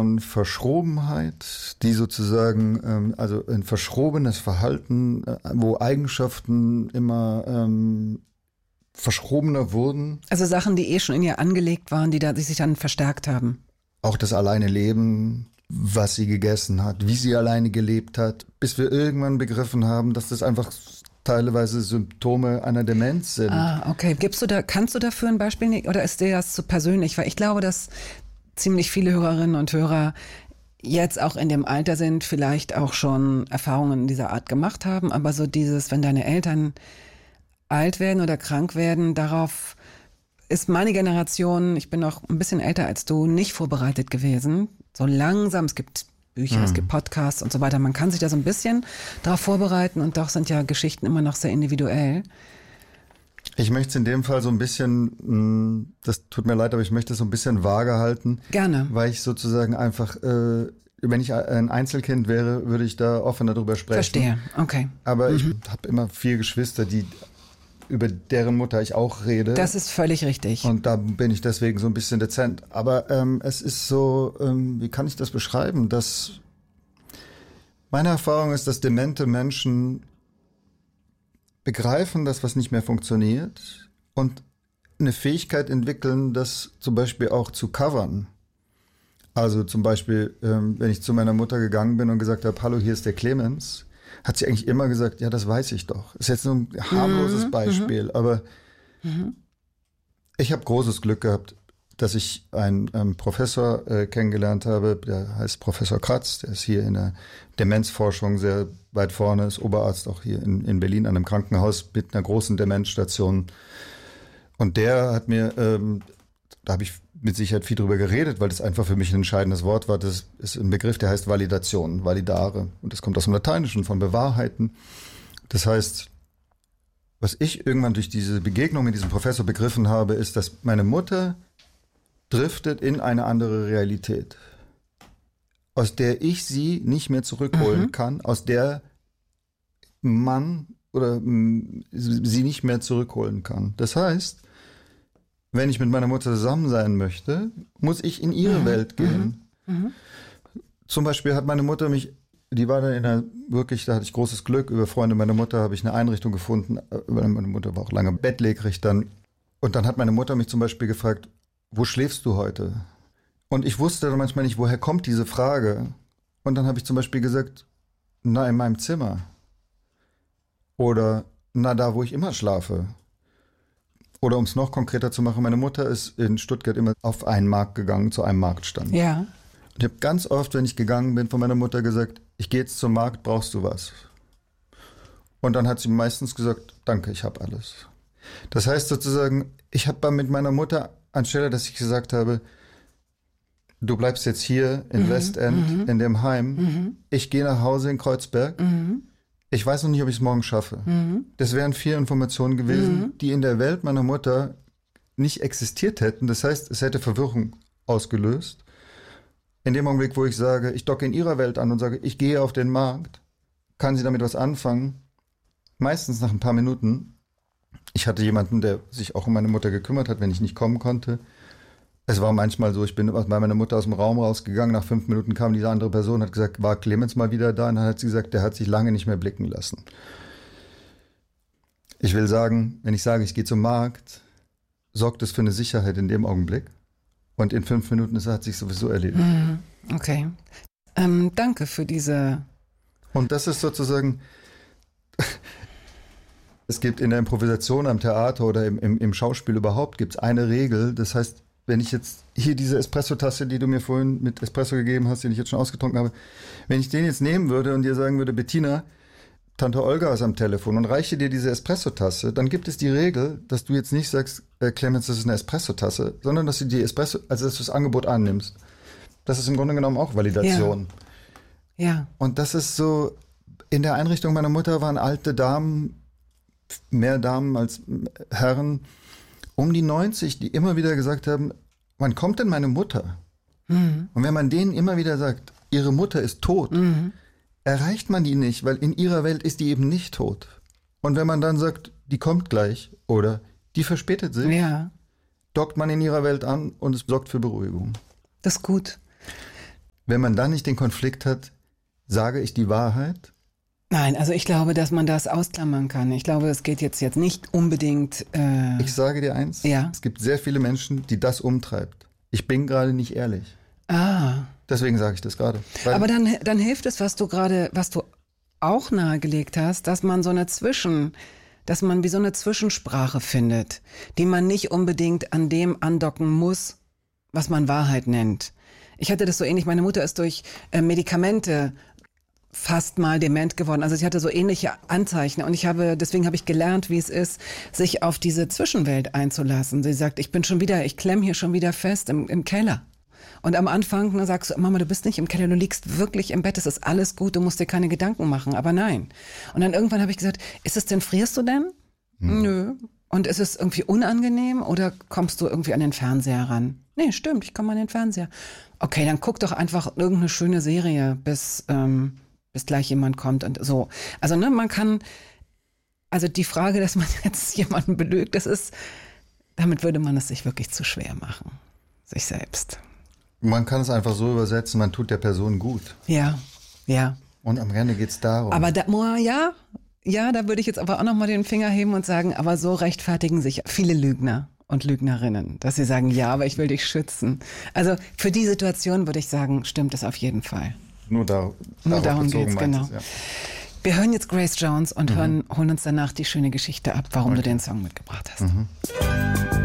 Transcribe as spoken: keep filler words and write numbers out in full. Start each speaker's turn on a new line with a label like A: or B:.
A: von Verschrobenheit, die sozusagen, ähm, also ein verschrobenes Verhalten, äh, wo Eigenschaften immer ähm, verschrobener wurden.
B: Also Sachen, die eh schon in ihr angelegt waren, die, da, die sich dann verstärkt haben.
A: Auch das alleine Leben, was sie gegessen hat, wie sie alleine gelebt hat, bis wir irgendwann begriffen haben, dass das einfach teilweise Symptome einer Demenz sind.
B: Ah, okay. Gibst du da, kannst du dafür ein Beispiel nehmen oder ist dir das zu persönlich? Weil ich glaube, dass ziemlich viele Hörerinnen und Hörer jetzt auch in dem Alter sind, vielleicht auch schon Erfahrungen dieser Art gemacht haben, aber so dieses, wenn deine Eltern alt werden oder krank werden, darauf ist meine Generation, ich bin noch ein bisschen älter als du, nicht vorbereitet gewesen. So langsam, es gibt Bücher, mhm. es gibt Podcasts und so weiter. Man kann sich da so ein bisschen darauf vorbereiten und doch sind ja Geschichten immer noch sehr individuell.
A: Ich möchte es in dem Fall so ein bisschen, das tut mir leid, aber ich möchte es so ein bisschen vage halten.
B: Gerne.
A: Weil ich sozusagen einfach, äh, wenn ich ein Einzelkind wäre, würde ich da offener drüber sprechen.
B: Verstehe, okay.
A: Aber mhm. ich habe immer vier Geschwister, die über deren Mutter ich auch rede.
B: Das ist völlig richtig.
A: Und da bin ich deswegen so ein bisschen dezent. Aber ähm, es ist so, ähm, wie kann ich das beschreiben? Dass meine Erfahrung ist, dass demente Menschen begreifen, dass was nicht mehr funktioniert und eine Fähigkeit entwickeln, das zum Beispiel auch zu covern. Also zum Beispiel, ähm, wenn ich zu meiner Mutter gegangen bin und gesagt habe, hallo, hier ist der Clemens, hat sie eigentlich immer gesagt, ja, das weiß ich doch. Ist jetzt nur ein harmloses mhm, Beispiel, mhm. aber mhm. ich habe großes Glück gehabt, dass ich einen ähm, Professor äh, kennengelernt habe, der heißt Professor Kratz, der ist hier in der Demenzforschung sehr weit vorne, ist Oberarzt auch hier in, in Berlin an einem Krankenhaus mit einer großen Demenzstation. Und der hat mir, ähm, da habe ich mit Sicherheit viel drüber geredet, weil das einfach für mich ein entscheidendes Wort war. Das ist ein Begriff, der heißt Validation, validare. Und das kommt aus dem Lateinischen, von bewahrheiten. Das heißt, was ich irgendwann durch diese Begegnung mit diesem Professor begriffen habe, ist, dass meine Mutter driftet in eine andere Realität, aus der ich sie nicht mehr zurückholen mhm. kann, aus der man oder m, sie nicht mehr zurückholen kann. Das heißt, wenn ich mit meiner Mutter zusammen sein möchte, muss ich in ihre mhm. Welt gehen. Mhm. Mhm. Zum Beispiel hat meine Mutter mich, die war dann in einer, wirklich, da hatte ich großes Glück, über Freunde meiner Mutter habe ich eine Einrichtung gefunden, meine Mutter war auch lange bettlägerig dann. Und dann hat meine Mutter mich zum Beispiel gefragt, wo schläfst du heute? Und ich wusste dann manchmal nicht, woher kommt diese Frage. Und dann habe ich zum Beispiel gesagt, na, in meinem Zimmer. Oder, na, da, wo ich immer schlafe. Oder um es noch konkreter zu machen, meine Mutter ist in Stuttgart immer auf einen Markt gegangen, zu einem Marktstand.
B: Ja.
A: Und ich habe ganz oft, wenn ich gegangen bin, von meiner Mutter gesagt, ich gehe jetzt zum Markt, brauchst du was? Und dann hat sie meistens gesagt, danke, ich habe alles. Das heißt sozusagen, ich habe mit meiner Mutter, anstelle, dass ich gesagt habe, du bleibst jetzt hier in mhm, Westend, mhm. in dem Heim, mhm. ich gehe nach Hause in Kreuzberg, mhm. ich weiß noch nicht, ob ich es morgen schaffe. Mhm. Das wären vier Informationen gewesen, mhm. die in der Welt meiner Mutter nicht existiert hätten. Das heißt, es hätte Verwirrung ausgelöst. In dem Augenblick, wo ich sage, ich docke in ihrer Welt an und sage, ich gehe auf den Markt, kann sie damit was anfangen? Meistens nach ein paar Minuten. Ich hatte jemanden, der sich auch um meine Mutter gekümmert hat, wenn ich nicht kommen konnte. Es war manchmal so, ich bin bei meiner Mutter aus dem Raum rausgegangen, nach fünf Minuten kam diese andere Person, hat gesagt, war Clemens mal wieder da? Und dann hat sie gesagt, der hat sich lange nicht mehr blicken lassen. Ich will sagen, wenn ich sage, ich gehe zum Markt, sorgt es für eine Sicherheit in dem Augenblick. Und in fünf Minuten ist, hat sich sowieso erledigt.
B: Okay. Ähm, danke für diese...
A: Und das ist sozusagen... Es gibt in der Improvisation am Theater oder im, im, im Schauspiel überhaupt gibt es eine Regel. Das heißt, wenn ich jetzt hier diese Espresso-Tasse, die du mir vorhin mit Espresso gegeben hast, den ich jetzt schon ausgetrunken habe, wenn ich den jetzt nehmen würde und dir sagen würde, Bettina, Tante Olga ist am Telefon und reiche dir diese Espresso-Tasse, dann gibt es die Regel, dass du jetzt nicht sagst, äh, Clemens, das ist eine Espresso-Tasse, sondern dass du die Espresso, also dass du das Angebot annimmst. Das ist im Grunde genommen auch Validation.
B: Ja. Ja.
A: Und das ist so, in der Einrichtung meiner Mutter waren alte Damen, mehr Damen als Herren, um die neunzig, die immer wieder gesagt haben, wann kommt denn meine Mutter? Mhm. Und wenn man denen immer wieder sagt, ihre Mutter ist tot, mhm. erreicht man die nicht, weil in ihrer Welt ist die eben nicht tot. Und wenn man dann sagt, die kommt gleich oder die verspätet sich,
B: ja.
A: dockt man in ihrer Welt an und es sorgt für Beruhigung.
B: Das ist gut.
A: wenn man dann nicht den Konflikt hat, sage ich die Wahrheit?
B: Nein, also ich glaube, dass man das ausklammern kann. Ich glaube, es geht jetzt, jetzt nicht unbedingt... Äh,
A: ich sage dir eins,
B: ja?
A: Es gibt sehr viele Menschen, die das umtreibt. Ich bin gerade nicht ehrlich.
B: Ah.
A: Deswegen sage ich das gerade.
B: Aber dann, dann hilft es, was du gerade, was du auch nahegelegt hast, dass man so eine Zwischen... dass man wie so eine Zwischensprache findet, die man nicht unbedingt an dem andocken muss, was man Wahrheit nennt. Ich hatte das so ähnlich, meine Mutter ist durch äh, Medikamente fast mal dement geworden. Also sie hatte so ähnliche Anzeichen und ich habe, deswegen habe ich gelernt, wie es ist, sich auf diese Zwischenwelt einzulassen. Sie sagt, ich bin schon wieder, ich klemm hier schon wieder fest im, im Keller. Und am Anfang ne, sagst du, Mama, du bist nicht im Keller, du liegst wirklich im Bett, es ist alles gut, du musst dir keine Gedanken machen, aber nein. Und dann irgendwann habe ich gesagt, ist es denn, frierst du denn? Hm. Nö. Und ist es irgendwie unangenehm oder kommst du irgendwie an den Fernseher ran? Nee, stimmt, ich komme an den Fernseher. Okay, dann guck doch einfach irgendeine schöne Serie, bis, ähm, bis gleich jemand kommt und so. Also ne, man kann, also die Frage, dass man jetzt jemanden belügt, das ist, damit würde man es sich wirklich zu schwer machen, sich selbst.
A: Man kann es einfach so übersetzen, man tut der Person gut.
B: Ja, ja.
A: Und am Ende geht es darum.
B: Aber da, ja, ja, da würde ich jetzt aber auch nochmal den Finger heben und sagen, aber so rechtfertigen sich viele Lügner und Lügnerinnen, dass sie sagen, ja, aber ich will dich schützen. Also für die Situation würde ich sagen, stimmt es auf jeden Fall.
A: Nur, da,
B: Nur darum geht es, genau.
A: Es, ja.
B: Wir hören jetzt Grace Jones und mhm. hören, holen uns danach die schöne Geschichte ab, warum okay. du den Song mitgebracht hast.
A: Mhm.